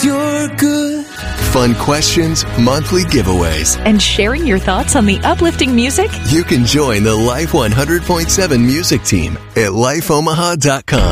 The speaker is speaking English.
'cause you're good. Fun questions, monthly giveaways. And sharing your thoughts on the uplifting music? You can join the Life 100.7 music team at lifeomaha.com.